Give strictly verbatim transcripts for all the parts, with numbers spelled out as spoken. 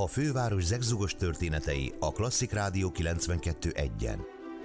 A főváros zegzugos történetei a Klasszik Rádió kilencvenkettő egyen.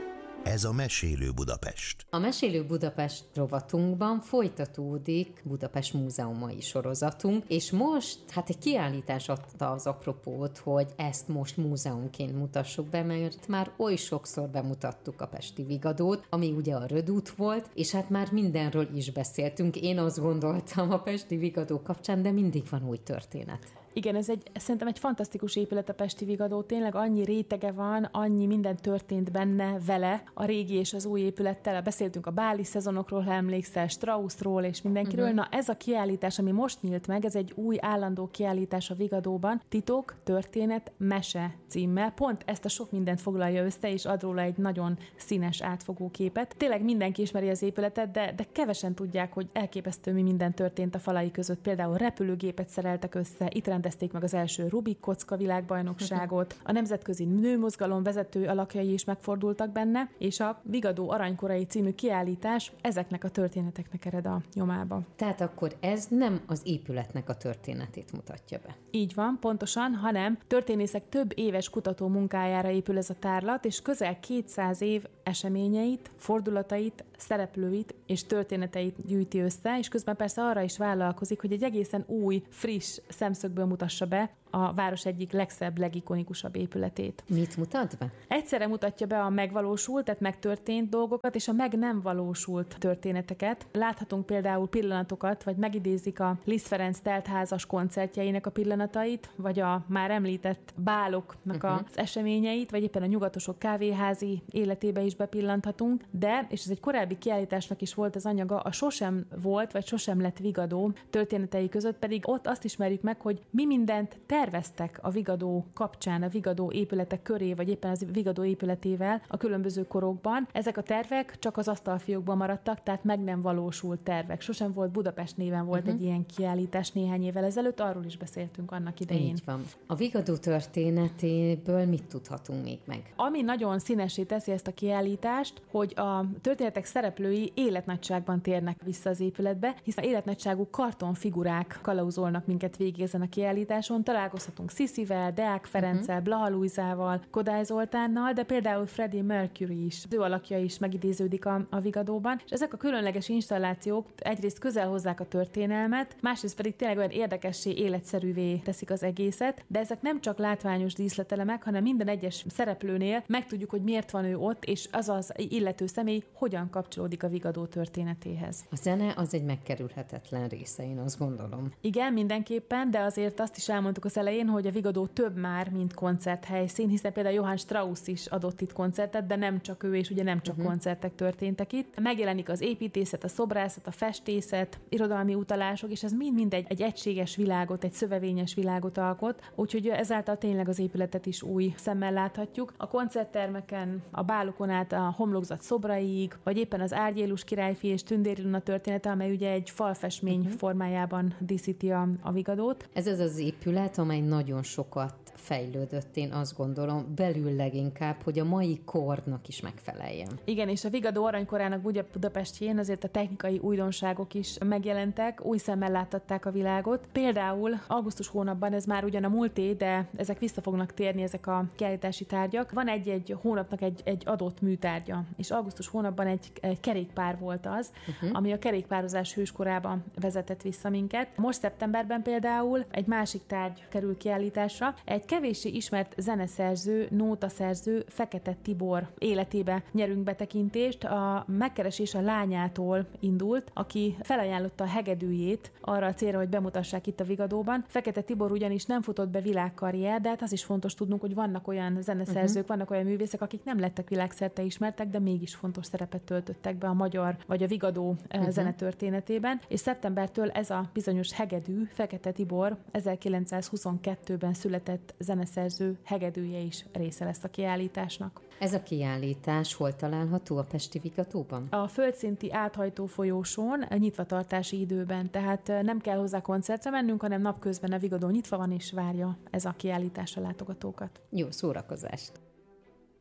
Ez a Mesélő Budapest. A Mesélő Budapest rovatunkban folytatódik Budapest múzeumai sorozatunk, és most hát egy kiállítás adta az apropót, hogy ezt most múzeumként mutassuk be, mert már oly sokszor bemutattuk a Pesti Vigadót, ami ugye a Rödút volt, és hát már mindenről is beszéltünk. Én azt gondoltam a Pesti Vigadó kapcsán, de mindig van új történet. Igen, ez egy, szerintem egy fantasztikus épület a Pesti Vigadó, tényleg annyi rétege van, annyi minden történt benne vele, a régi és az új épülettel. Beszéltünk a báli szezonokról, ha emlékszel, Straussról és mindenkiről. Uh-huh. Na ez a kiállítás, ami most nyílt meg, ez egy új állandó kiállítás a Vigadóban, Titok, történet, mese címmel. Pont ezt a sok mindent foglalja össze, és ad róla egy nagyon színes, átfogó képet. Tényleg mindenki ismeri az épületet, de, de kevesen tudják, hogy elképesztő mi minden történt a falai között. Például repülőgépet szereltek össze, itt rendezték meg az első Rubik kocka világbajnokságot, a nemzetközi nőmozgalom vezető alakjai is megfordultak benne, és a Vigadó Aranykorai című kiállítás ezeknek a történeteknek ered a nyomába. Tehát akkor ez nem az épületnek a történetét mutatja be. Így van, pontosan, hanem történészek több éves kutató munkájára épül ez a tárlat, és közel kétszáz év eseményeit, fordulatait, szereplőit és történeteit gyűjti össze, és közben persze arra is vállalkozik, hogy egy egészen új, friss szemszögből mutassa be a város egyik legszebb, legikonikusabb épületét. Mit mutat be? Egyszerre mutatja be a megvalósult, tehát megtörtént dolgokat, és a meg nem valósult történeteket. Láthatunk például pillanatokat, vagy megidézik a Liszt Ferenc teltházas koncertjeinek a pillanatait, vagy a már említett báloknak uh-huh. az eseményeit, vagy éppen a nyugatosok kávéházi életébe is bepillanthatunk, de, és ez egy korábbi kiállításnak is volt az anyaga, a sosem volt, vagy sosem lett Vigadó történetei között, pedig ott azt ismerjük meg, hogy mi mindent terveztek a Vigadó kapcsán, a Vigadó épületek köré, vagy éppen az Vigadó épületével a különböző korokban. Ezek a tervek csak az asztalfiókban maradtak, tehát meg nem valósult tervek. Sosem volt Budapest néven volt uh-huh. egy ilyen kiállítás néhány évvel ezelőtt, arról is beszéltünk annak idején. Így van. A Vigadó történetéből mit tudhatunk még meg? Ami nagyon színessé teszi ezt a kiállítást, hogy a történetek szereplői életnagyságban térnek vissza az épületbe, hiszen életnagyságú kartonfigurák kalauzolnak minket végig ezen a kiállításon. Találkozhatunk Sziszivel, Deák Ferenccel, uh-huh. Blaha Lujzával, Kodály Zoltánnal, de például Freddie Mercury is, az ő alakja is megidéződik a, a Vigadóban, és ezek a különleges installációk egyrészt közel hozzák a történelmet, másrészt pedig tényleg olyan érdekessé, életszerűvé teszik az egészet, de ezek nem csak látványos díszletelemek, hanem minden egyes szereplőnél megtudjuk, hogy miért van ő ott, és az az illető személy hogyan kapcsolódik a Vigadó történetéhez. A zene az egy megkerülhetetlen része, én azt gondolom. Igen, mindenképpen, de azért azt is elmondtuk az elején, hogy a Vigadó több már, mint koncerthelyszín, hiszen például Johann Strauss is adott itt koncertet, de nem csak ő, és ugye nem csak uh-huh. koncertek történtek itt. Megjelenik az építészet, a szobrászat, a festészet, irodalmi utalások, és ez mind-mind egy, egy egységes világot, egy szövevényes világot alkot, úgyhogy ezáltal tényleg az épületet is új szemmel láthatjuk. A koncerttermeken, a bálokon át a homlokzat szobraig, vagy éppen az Árgyélus királyfi és Tündér Ilona története, amely ugye egy falfestmény uh-huh. formájában díszíti a, a Vigadót. Ez az az épület, amely nagyon sokat fejlődött, én azt gondolom, belül leginkább, hogy a mai kornak is megfeleljen. Igen, és a Vigadó aranykorának Budapestjén azért a technikai újdonságok is megjelentek, új szemmel láttatták a világot. Például augusztus hónapban, ez már ugyan a múlté, de ezek vissza fognak térni, ezek a kiállítási tárgyak. Van egy-egy hónapnak egy, egy adott műtárgya, és augusztus hónapban egy, egy kerékpár volt az, uh-huh. ami a kerékpározás hőskorába vezetett vissza minket. Most szeptemberben például egy másik tárgy kerül kiállításra, egy kevéssé ismert zeneszerző, nótaszerző Fekete Tibor életébe nyerünk betekintést. A megkeresés a lányától indult, aki felajánlotta a hegedűjét arra a célra, hogy bemutassák itt a Vigadóban. Fekete Tibor ugyanis nem futott be világkarrier, de hát az is fontos tudnunk, hogy vannak olyan zeneszerzők, uh-huh. vannak olyan művészek, akik nem lettek világszerte ismertek, de mégis fontos szerepet töltöttek be a magyar vagy a Vigadó uh-huh. zenetörténetében. És szeptembertől ez a bizonyos hegedű, Fekete Tibor ezerkilencszázhuszonkettőben született zeneszerző hegedűje is része lesz a kiállításnak. Ez a kiállítás hol található a Pesti Vigadóban? A földszinti áthajtó folyósón, nyitvatartási időben, tehát nem kell hozzá koncertre mennünk, hanem napközben a Vigadó nyitva van és várja ez a kiállítás a látogatókat. Jó szórakozást!